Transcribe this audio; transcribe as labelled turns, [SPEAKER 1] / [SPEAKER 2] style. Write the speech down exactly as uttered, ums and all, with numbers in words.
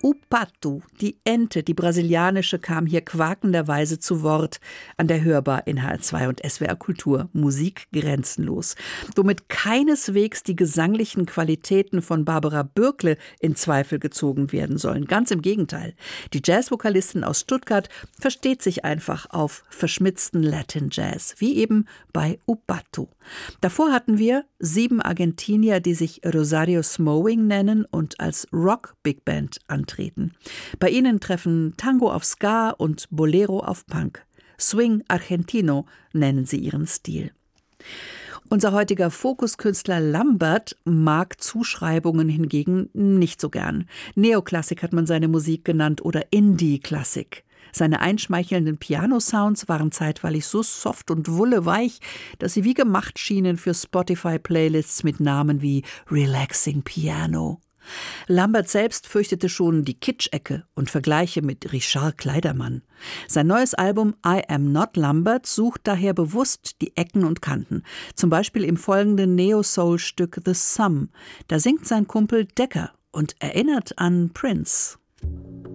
[SPEAKER 1] O Pato, die Ente, die brasilianische, kam hier quakenderweise zu Wort an der Hörbar in H R zwei und S W R Kultur. Musik grenzenlos. Womit keineswegs die gesanglichen Qualitäten von Barbara Bürkle in Zweifel gezogen werden sollen. Ganz im Gegenteil. Die Jazzvokalistin aus Stuttgart versteht sich einfach auf verschmitzten Latin Jazz, wie eben bei O Pato. Davor hatten wir sieben Argentinier, die sich Rosario Smowing nennen und als Rock-Big Band antreten. Bei ihnen treffen Tango auf Ska und Bolero auf Punk. Swing Argentino nennen sie ihren Stil. Unser heutiger Fokuskünstler Lambert mag Zuschreibungen hingegen nicht so gern. Neoklassik hat man seine Musik genannt oder Indie-Klassik. Seine einschmeichelnden Piano-Sounds waren zeitweilig so soft und wulleweich, dass sie wie gemacht schienen für Spotify-Playlists mit Namen wie Relaxing Piano. Lambert selbst fürchtete schon die Kitsch-Ecke und Vergleiche mit Richard Kleidermann. Sein neues Album I Am Not Lambert sucht daher bewusst die Ecken und Kanten. Zum Beispiel im folgenden Neo-Soul-Stück The Sum. Da singt sein Kumpel Decker und erinnert an Prince.